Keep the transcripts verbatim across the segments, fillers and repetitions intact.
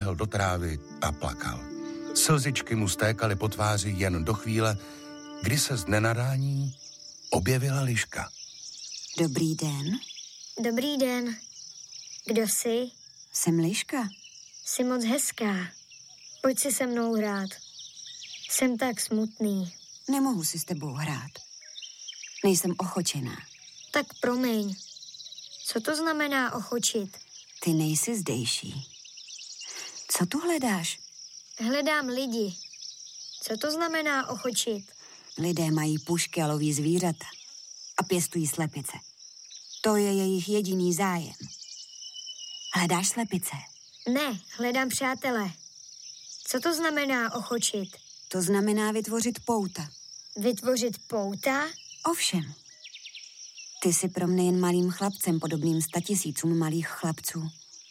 lehl do trávy a plakal. Slzičky mu stékaly po tváři jen do chvíle, kdy se z nenadání objevila liška. Dobrý den. Dobrý den. Kdo jsi? Jsem liška. Jsi moc hezká. Pojď si se mnou hrát. Jsem tak smutný. Nemohu si s tebou hrát. Nejsem ochočená. Tak promiň. Co to znamená ochočit? Ty nejsi zdejší. Co tu hledáš? Hledám lidi. Co to znamená ochočit? Lidé mají pušky a loví zvířata a pěstují slepice. To je jejich jediný zájem. Hledáš slepice? Ne, hledám přátele. Co to znamená ochočit? To znamená vytvořit pouta. Vytvořit pouta? Ovšem. Ty jsi pro mne jen malým chlapcem, podobným statisícům malých chlapců.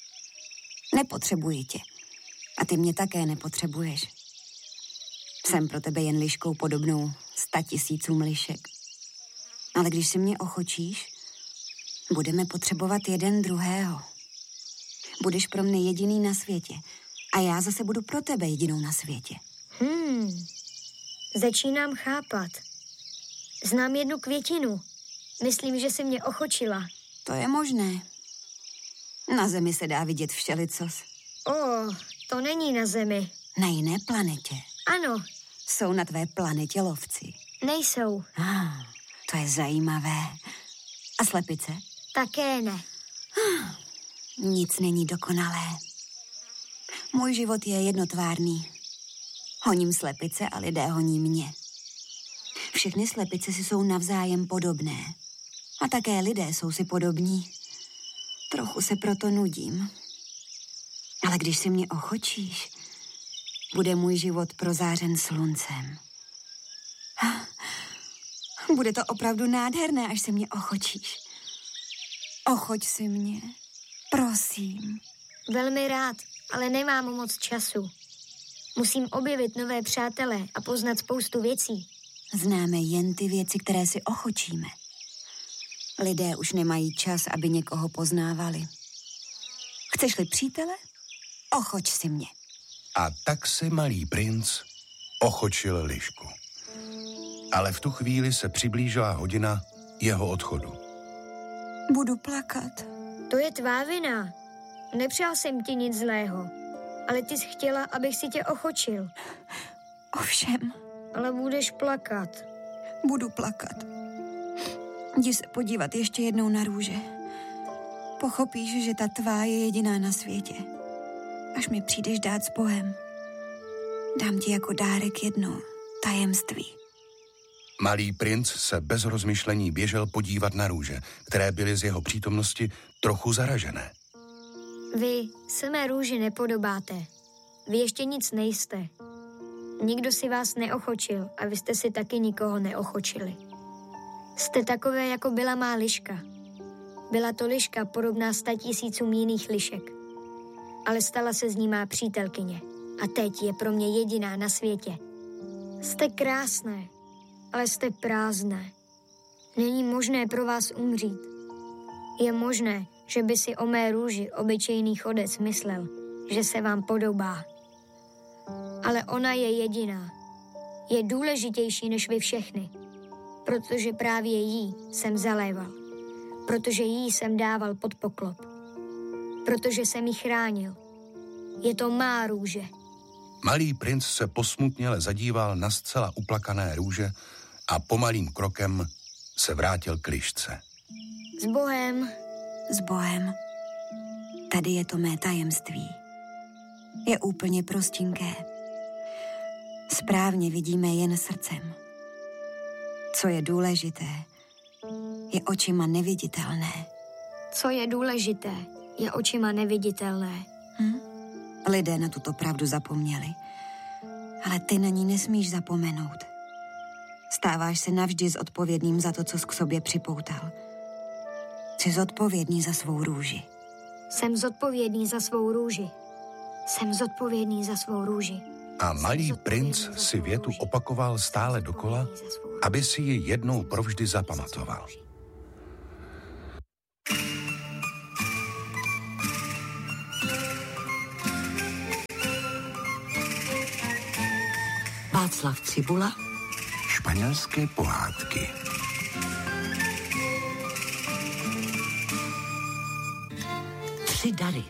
Nepotřebuji tě. A ty mě také nepotřebuješ. Jsem pro tebe jen liškou podobnou statisícům lišek. Ale když si mě ochočíš, budeme potřebovat jeden druhého. Budeš pro mne jediný na světě a já zase budu pro tebe jedinou na světě. Hmm, začínám chápat. Znám jednu květinu. Myslím, že jsi mě ochočila. To je možné. Na Zemi se dá vidět všelicos. O, to není na Zemi. Na jiné planetě. Ano. Jsou na tvé planetě lovci. Nejsou. Ah, to je zajímavé. A slepice? Také ne. Ah, nic není dokonalé. Můj život je jednotvárný. Honím slepice a lidé honí mě. Všechny slepice si jsou navzájem podobné. A také lidé jsou si podobní. Trochu se proto nudím. Ale když si mě ochočíš, bude můj život prozářen sluncem. Bude to opravdu nádherné, až se mě ochočíš. Ochoč si mě, prosím. Velmi rád, ale nemám moc času. Musím objevit nové přátele a poznat spoustu věcí. Známe jen ty věci, které si ochočíme. Lidé už nemají čas, aby někoho poznávali. Chceš-li přítele? Ochoč si mě. A tak si malý princ ochočil lišku. Ale v tu chvíli se přiblížila hodina jeho odchodu. Budu plakat. To je tvá vina. Nepřál jsem ti nic zlého, ale ty jsi chtěla, abych si tě ochočil. Ovšem. Ale budeš plakat. Budu plakat. Jdi se podívat ještě jednou na růže. Pochopíš, že ta tvá je jediná na světě. Až mi přijdeš dát s Bohem, dám ti jako dárek jedno tajemství. Malý princ se bez rozmyšlení běžel podívat na růže, které byly z jeho přítomnosti trochu zaražené. Vy se mé růži nepodobáte. Vy ještě nic nejste. Nikdo si vás neochočil a vy jste si taky nikoho neochočili. Jste takové, jako byla má liška. Byla to liška podobná statisícům jiných lišek. Ale stala se z ní má přítelkyně. A teď je pro mě jediná na světě. Jste krásné, ale jste prázdné. Není možné pro vás umřít. Je možné, že by si o mé růži obyčejný chodec myslel, že se vám podobá. Ale ona je jediná. Je důležitější než vy všechny. Protože právě jí jsem zaléval. Protože jí jsem dával pod poklop. Protože jsem ji chránil. Je to má růže. Malý princ se posmutněle zadíval na zcela uplakané růže a pomalým krokem se vrátil k lišce. S Bohem. S Bohem. Tady je to mé tajemství. Je úplně prostinké. Správně vidíme jen srdcem. Co je důležité, je očima neviditelné. Co je důležité, je očima neviditelné. Hm? Lidé na tuto pravdu zapomněli. Ale ty na ní nesmíš zapomenout. Stáváš se navždy zodpovědným za to, co jsi k sobě připoutal. Jsi zodpovědný za svou růži. Jsem zodpovědný za svou růži. Jsem zodpovědný za svou růži. A malý princ si větu opakoval stále dokola, aby si ji jednou provždy zapamatoval. Václav Cibula. Španělské pohádky. Tři dary.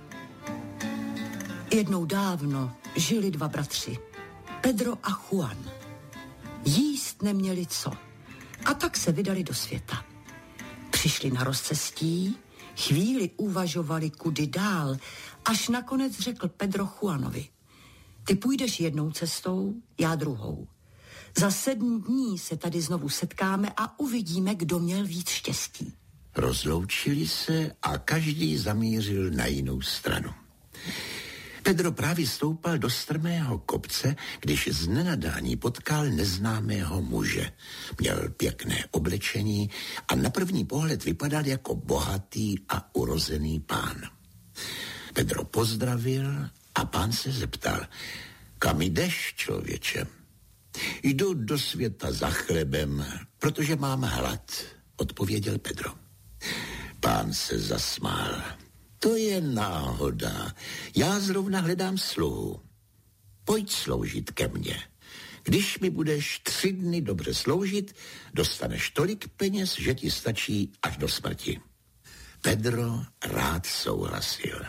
Jednou dávno žili dva bratři, Pedro a Juan. Jíst neměli co a tak se vydali do světa. Přišli na rozcestí, chvíli uvažovali, kudy dál, až nakonec řekl Pedro Juanovi: ty půjdeš jednou cestou, já druhou. Za sedm dní se tady znovu setkáme a uvidíme, kdo měl víc štěstí. Rozloučili se a každý zamířil na jinou stranu. Pedro právě stoupal do strmého kopce, když z nenadání potkal neznámého muže. Měl pěkné oblečení a na první pohled vypadal jako bohatý a urozený pán. Pedro pozdravil a pán se zeptal: kam jdeš, člověče? Jdu do světa za chlebem, protože mám hlad, odpověděl Pedro. Pán se zasmál. To je náhoda. Já zrovna hledám sluhu. Pojď sloužit ke mně. Když mi budeš tři dny dobře sloužit, dostaneš tolik peněz, že ti stačí až do smrti. Pedro rád souhlasil.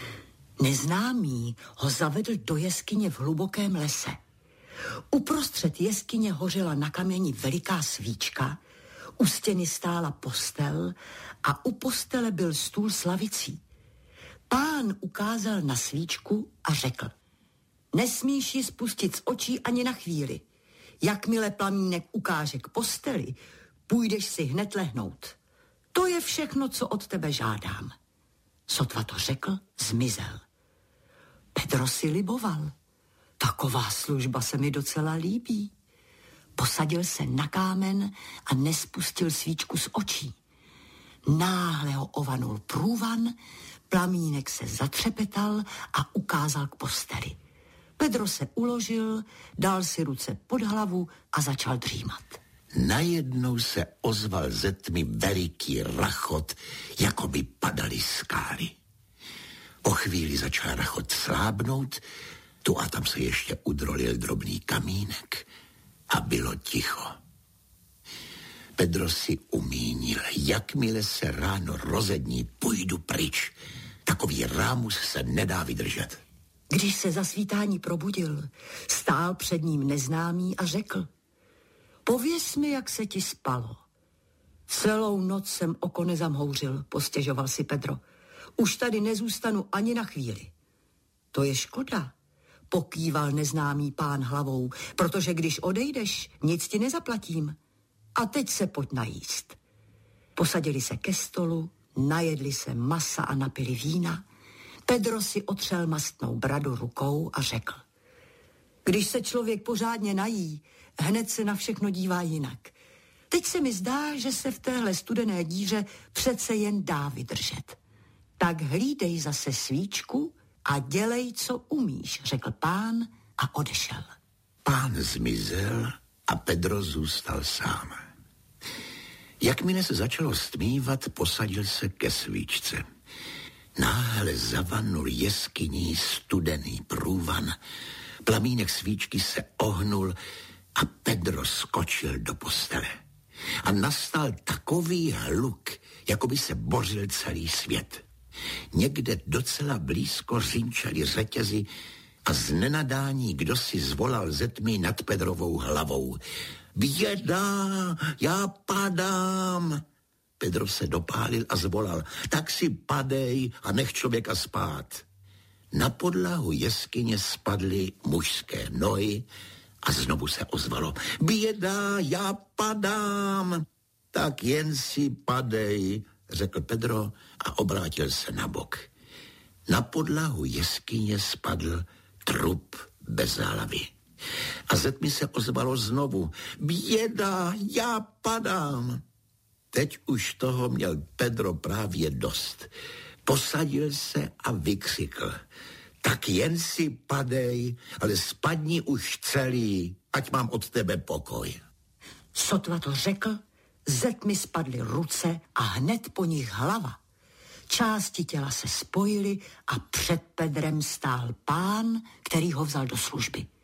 Neznámý ho zavedl do jeskyně v hlubokém lese. Uprostřed jeskyně hořela na kameni veliká svíčka, u stěny stála postel a u postele byl stůl s lavicí. Pán ukázal na svíčku a řekl: nesmíš ji spustit z očí ani na chvíli. Jakmile plamínek ukáže k posteli, půjdeš si hned lehnout. To je všechno, co od tebe žádám. Sotva to řekl, zmizel. Pedro si liboval. Taková služba se mi docela líbí. Posadil se na kámen a nespustil svíčku z očí. Náhle ho ovanul průvan, plamínek se zatřepetal a ukázal k posteli. Pedro se uložil, dal si ruce pod hlavu a začal dřímat. Najednou se ozval ze tmy veliký rachot, jako by padaly skály. Po chvíli začal rachot slábnout, tu a tam se ještě udrolil drobný kamínek a bylo ticho. Pedro si umínil, jakmile se ráno rozední, půjdu pryč. Takový rámus se nedá vydržet. Když se za svítání probudil, stál před ním neznámý a řekl: pověz mi, jak se ti spalo. Celou noc jsem oko nezamhouřil, postěžoval si Pedro. Už tady nezůstanu ani na chvíli. To je škoda, pokýval neznámý pán hlavou, protože když odejdeš, nic ti nezaplatím. A teď se pojď najíst. Posadili se ke stolu, najedli se masa a napili vína. Pedro si otřel mastnou bradu rukou a řekl: když se člověk pořádně nají, hned se na všechno dívá jinak. Teď se mi zdá, že se v téhle studené díře přece jen dá vydržet. Tak hlídej zase svíčku a dělej, co umíš, řekl pán a odešel. Pán zmizel a Pedro zůstal sám. Jakmile se začalo stmívat, posadil se ke svíčce. Náhle zavanul jeskyní studený průvan, plamínek svíčky se ohnul a Pedro skočil do postele. A nastal takový hluk, jako by se bořil celý svět. Někde docela blízko řinčaly řetězy a z nenadání kdo si zvolal ze tmy nad Pedrovou hlavou: běda, já padám. Pedro se dopálil a zvolal: tak si padej a nech člověka spát. Na podlahu jeskyně spadly mužské nohy a znovu se ozvalo: běda, já padám. Tak jen si padej, řekl Pedro a obrátil se na bok. Na podlahu jeskyně spadl trup bez hlavy. A ze tmy se ozvalo znovu: běda, já padám. Teď už toho měl Pedro právě dost. Posadil se a vykřikl: tak jen si padej, ale spadni už celý, ať mám od tebe pokoj. Sotva to řekl, ze tmy spadly ruce a hned po nich hlava. Části těla se spojily a před Pedrem stál pán, který ho vzal do služby.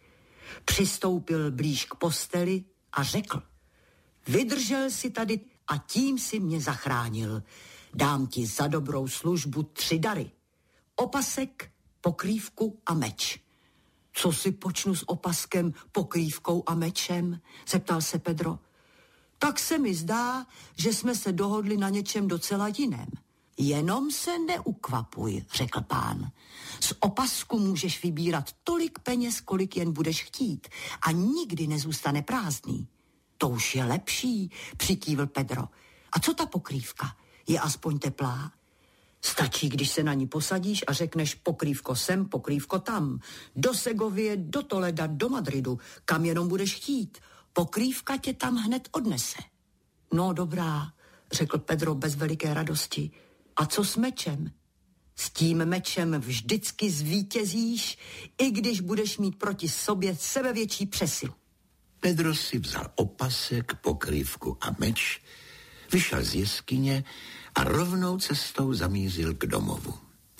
Přistoupil blíž k posteli a řekl: vydržel si tady a tím si mě zachránil. Dám ti za dobrou službu tři dary. Opasek, pokrývku a meč. Co si počnu s opaskem, pokrývkou a mečem? Zeptal se Pedro. Tak se mi zdá, že jsme se dohodli na něčem docela jiném. Jenom se neukvapuj, řekl pán. Z opasku můžeš vybírat tolik peněz, kolik jen budeš chtít a nikdy nezůstane prázdný. To už je lepší, přikývl Pedro. A co ta pokrývka? Je aspoň teplá? Stačí, když se na ní posadíš a řekneš pokrývko sem, pokrývko tam. Do Segovie, do Toleda, do Madridu, kam jenom budeš chtít. Pokrývka tě tam hned odnese. No dobrá, řekl Pedro bez veliké radosti. A co s mečem? S tím mečem vždycky zvítězíš, i když budeš mít proti sobě sebevětší přesilu. Pedro si vzal opasek, pokrývku a meč, vyšel z jeskyně a rovnou cestou zamířil k domovu.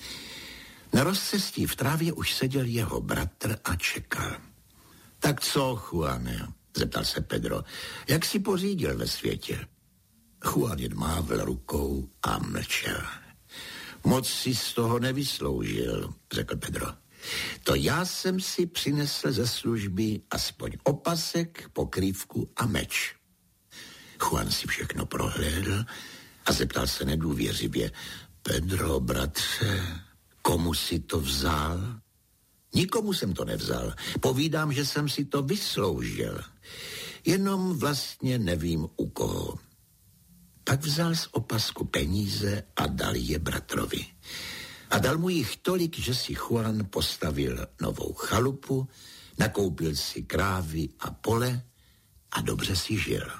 Na rozcestí v trávě už seděl jeho bratr a čekal. Tak co, Juane, zeptal se Pedro, jak si pořídil ve světě? Juan jen mávl rukou a mlčel. Moc si z toho nevysloužil, řekl Pedro. To já jsem si přinesl ze služby aspoň opasek, pokrývku a meč. Juan si všechno prohlédl a zeptal se nedůvěřivě. Pedro, bratře, komu si to vzal? Nikomu jsem to nevzal. Povídám, že jsem si to vysloužil. Jenom vlastně nevím u koho. Pak vzal z opasku peníze a dal je bratrovi. A dal mu jich tolik, že si Juan postavil novou chalupu, nakoupil si krávy a pole a dobře si žil.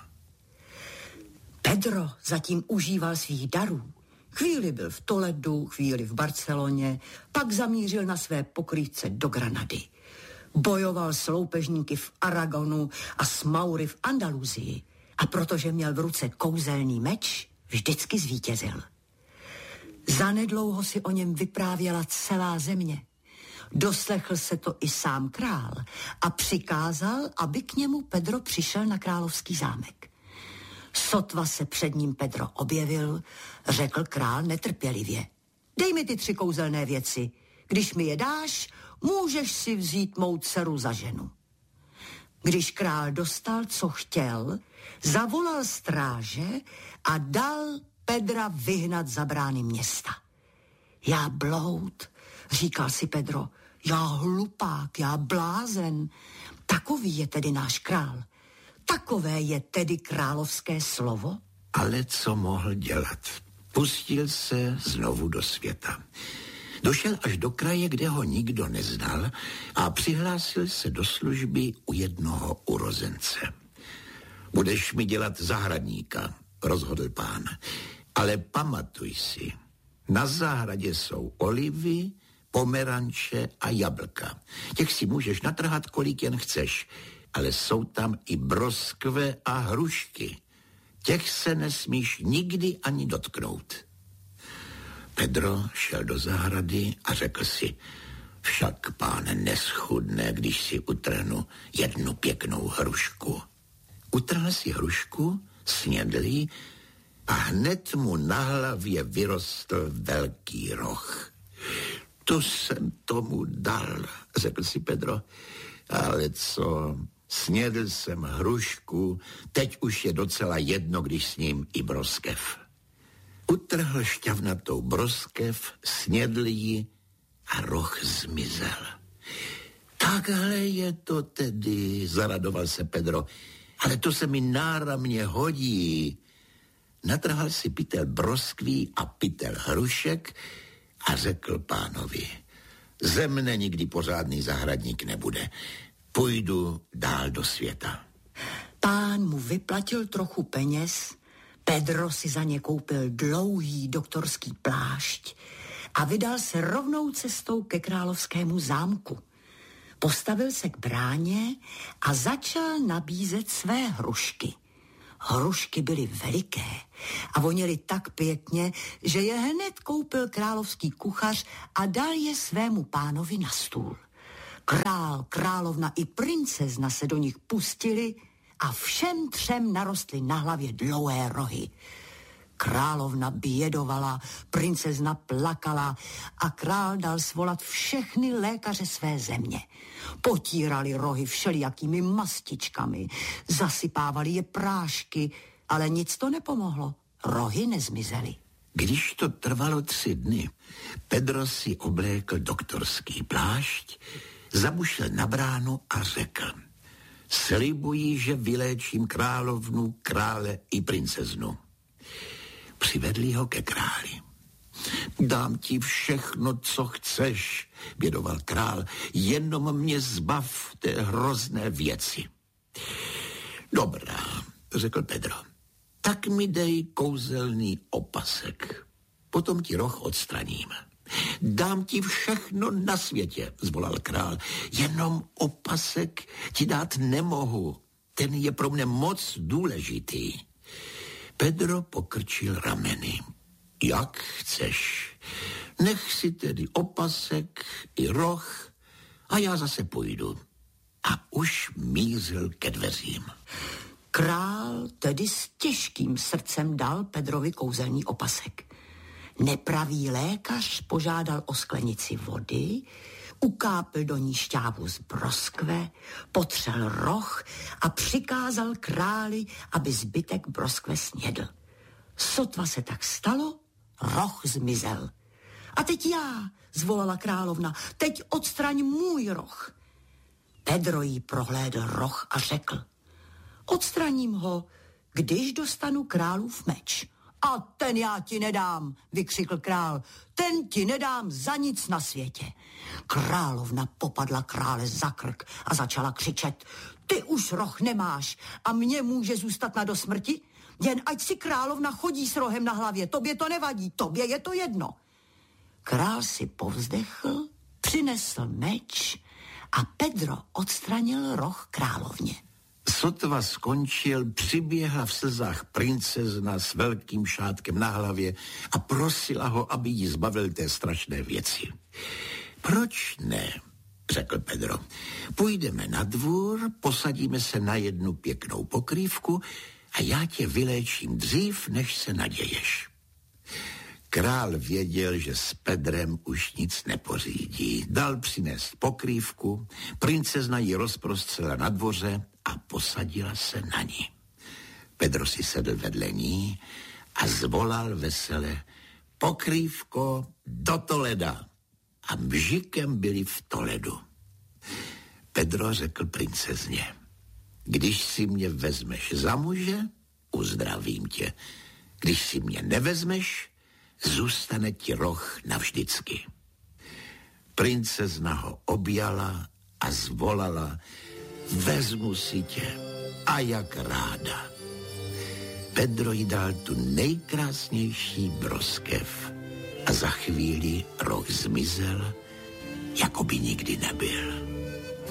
Pedro zatím užíval svých darů. Chvíli byl v Toledu, chvíli v Barceloně, pak zamířil na své pokrývce do Granady. Bojoval s loupežníky v Aragonu a s Maury v Andaluzii. A protože měl v ruce kouzelný meč, vždycky zvítězil. Zanedlouho si o něm vyprávěla celá země. Doslechl se to i sám král a přikázal, aby k němu Pedro přišel na královský zámek. Sotva se před ním Pedro objevil, řekl král netrpělivě. Dej mi ty tři kouzelné věci. Když mi je dáš, můžeš si vzít mou dceru za ženu. Když král dostal, co chtěl, zavolal stráže a dal Pedra vyhnat za brány města. Já bloud, říkal si Pedro, já hlupák, já blázen. Takový je tedy náš král. Takové je tedy královské slovo? Ale co mohl dělat? Pustil se znovu do světa. Došel až do kraje, kde ho nikdo neznal a přihlásil se do služby u jednoho urozence. Budeš mi dělat zahradníka, rozhodl pán. Ale pamatuj si, na zahradě jsou olivy, pomeranče a jablka. Těch si můžeš natrhat, kolik jen chceš, ale jsou tam i broskve a hrušky. Těch se nesmíš nikdy ani dotknout. Pedro šel do zahrady a řekl si, však, páne, neschudne, když si utrhnu jednu pěknou hrušku. Utrhl si hrušku, snědl ji a hned mu na hlavě vyrostl velký roh. To jsem tomu dal, řekl si Pedro, ale co, snědl jsem hrušku, teď už je docela jedno, když s ním i broskev. Utrhl šťavnatou broskev, snědl ji a roh zmizel. Takhle je to tedy, zaradoval se Pedro, ale to se mi náramně hodí. Natrhal si pytel broskví a pytel hrušek a řekl pánovi, ze mne nikdy pořádný zahradník nebude. Půjdu dál do světa. Pán mu vyplatil trochu peněz, Pedro si za ně koupil dlouhý doktorský plášť a vydal se rovnou cestou ke královskému zámku. Postavil se k bráně a začal nabízet své hrušky. Hrušky byly veliké a voněly tak pěkně, že je hned koupil královský kuchař a dal je svému pánovi na stůl. Král, královna i princezna se do nich pustili a všem třem narostly na hlavě dlouhé rohy. Královna bědovala, princezna plakala a král dal svolat všechny lékaře své země. Potírali rohy všelijakými mastičkami, zasypávali je prášky, ale nic to nepomohlo. Rohy nezmizely. Když to trvalo tři dny, Pedro si oblékl doktorský plášť, zabušil na bránu a řekl: slibuji, že vyléčím královnu, krále i princeznu. Přivedli ho ke králi. Dám ti všechno, co chceš, bědoval král, jenom mě zbav té hrozné věci. Dobrá, řekl Pedro, tak mi dej kouzelný opasek, potom ti roh odstraním. Dám ti všechno na světě, zvolal král, jenom opasek ti dát nemohu, ten je pro mne moc důležitý. Pedro pokrčil rameny. Jak chceš, nech si tedy opasek i roh a já zase půjdu. A už mířil ke dveřím. Král tedy s těžkým srdcem dal Pedrovi kouzelný opasek. Nepravý lékař požádal o sklenici vody, ukápil do ní šťávu z broskve, potřel roh a přikázal králi, aby zbytek broskve snědl. Sotva se tak stalo, roh zmizel. A teď já, zvolala královna, teď odstraň můj roh. Pedro jí prohlédl roh a řekl: odstraním ho, když dostanu králův meč. A ten já ti nedám, vykřikl král, ten ti nedám za nic na světě. Královna popadla krále za krk a začala křičet: ty už roh nemáš a mně může zůstat na dosmrti? Jen ať si královna chodí s rohem na hlavě, tobě to nevadí, tobě je to jedno. Král si povzdechl, přinesl meč a Pedro odstranil roh královně. Sotva skončil, přiběhla v slzách princezna s velkým šátkem na hlavě a prosila ho, aby jí zbavil té strašné věci. Proč ne, řekl Pedro. Půjdeme na dvůr, posadíme se na jednu pěknou pokrývku a já tě vyléčím dřív, než se naděješ. Král věděl, že s Pedrem už nic nepořídí. Dal přinést pokrývku, princezna ji rozprostřela na dvoře a posadila se na ní. Pedro si sedl vedle ní a zvolal vesele: pokrývko do Toleda. A mžikem byli v Toledu. Pedro řekl princezně: když si mě vezmeš za muže, uzdravím tě. Když si mě nevezmeš, zůstane ti roh navždycky. Princezna ho objala a zvolala: vezmu si tě, a jak ráda. Pedro jí dal tu nejkrásnější broskev a za chvíli roh zmizel, jako by nikdy nebyl.